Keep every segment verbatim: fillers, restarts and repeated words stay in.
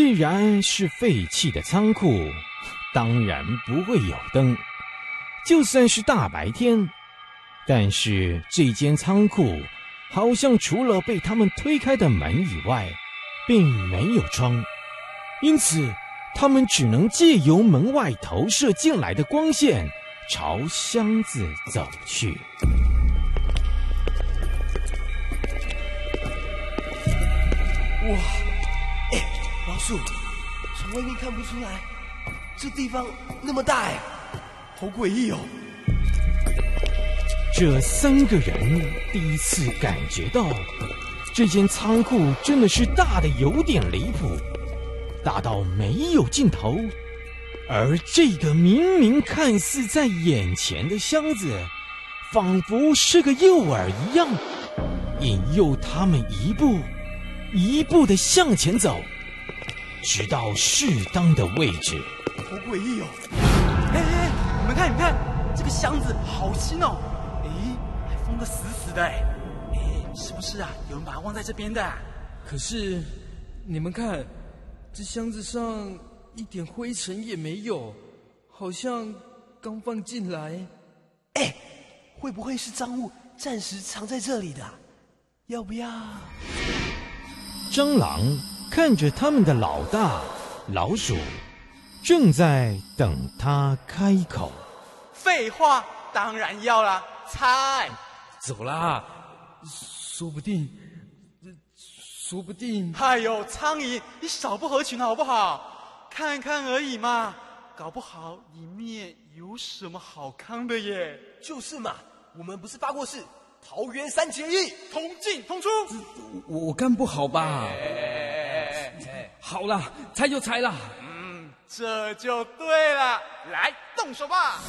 既然是废弃的仓库，当然不会有灯。就算是大白天，但是这间仓库好像除了被他们推开的门以外，并没有窗，因此他们只能借由门外投射进来的光线朝箱子走去。 哇，哎，老鼠，从外面看不出来，这地方那么大哎，好诡异哦！ 这三个人第一次感觉到，这间仓库真的是大的有点离谱，大到没有尽头。而这个明明看似在眼前的箱子，仿佛是个诱饵一样，引诱他们一步一步地向前走，直到适当的位置。 好诡异哦！哎哎，你们看，你们看，这个箱子好轻哦！哎，还封得死死的哎！哎，是不是啊？有人把它忘在这边的啊？ 可是，你们看，这箱子上一点灰尘也没有，好像刚放进来。 哎，会不会是赃物暂时藏在这里的？要不要？ 蟑螂看着他们的老大老鼠，正在等他开口。 废话，当然要啦！猜， 走啦，说不定，说不定…… 哎呦，苍蝇，你少不合群好不好？看看而已嘛，搞不好里面有什么好康的耶！ 就是嘛，我们不是发过誓，桃园三结义， 同进同出。 我我干不好吧？ 哎哎哎好啦，猜就猜啦。 嗯，这就对了，来动手吧！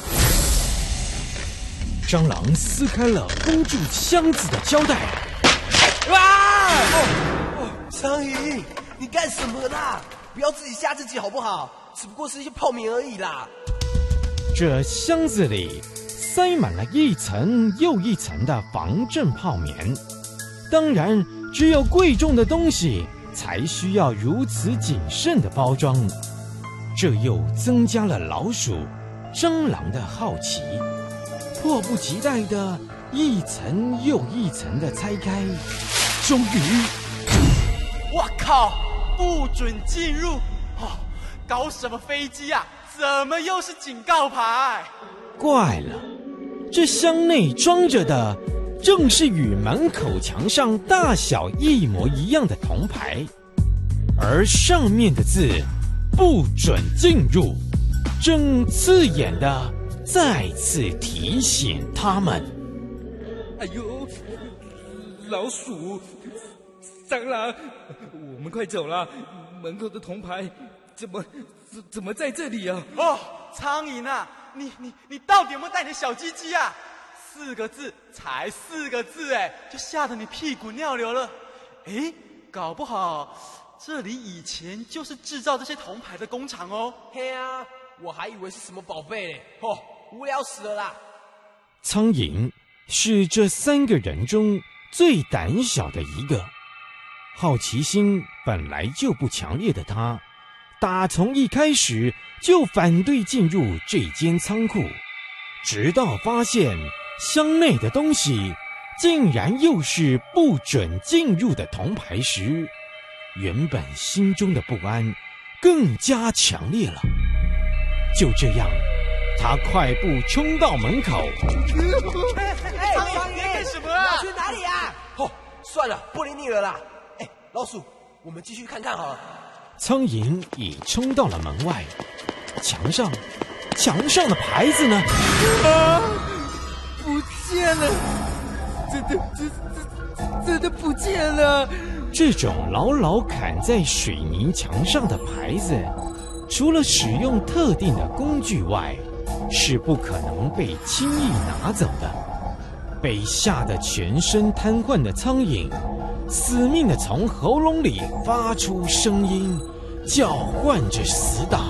蟑螂撕开了封住箱子的胶带。 啊！哦哦，苍蝇，你干什么啦？不要自己吓自己好不好？只不过是一些泡棉而已啦。 这箱子里塞满了一层又一层的防震泡棉，当然，只有贵重的东西才需要如此谨慎的包装。这又增加了老鼠、蟑螂的好奇，迫不及待的一层又一层的拆开。终于， 我靠！不准进入！哦，搞什么飞机啊？怎么又是警告牌？ 怪了，这箱内装着的正是与门口墙上大小一模一样的铜牌，而上面的字“不准进入”，正刺眼的再次提醒他们。 哎呦，老鼠！蟑螂，我们快走了！门口的铜牌怎么怎怎么在这里啊？ 哦，苍蝇啊，你你你到底有没有带你的小鸡鸡啊？四个字，才四个字，哎，就吓得你屁滚尿流了。哎，搞不好这里以前就是制造这些铜牌的工厂哦。 嘿啊，我还以为是什么宝贝嘞，哦，无聊死了啦！ 苍蝇是这三个人中最胆小的一个。好奇心本来就不强烈的他，打从一开始就反对进入这间仓库，直到发现箱内的东西竟然又是不准进入的铜牌时，原本心中的不安更加强烈了。就这样，他快步冲到门口。 哎，苍蝇，你在干什么啊？ 要去哪里啊？哦，算了，不理你了啦。哎，老鼠，我们继续看看好了。 苍蝇已冲到了门外，墙上，墙上的牌子呢？ 啊，不见了！真的，真真真的不见了！ 这种牢牢砍在水泥墙上的牌子，除了使用特定的工具外，是不可能被轻易拿走的。被吓得全身瘫痪的苍蝇，死命地从喉咙里发出声音，叫唤着死党。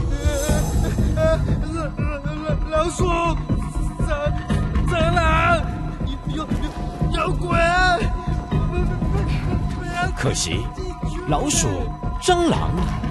老鼠，蟑蟑螂，有有有鬼！ 可惜，老鼠、蟑螂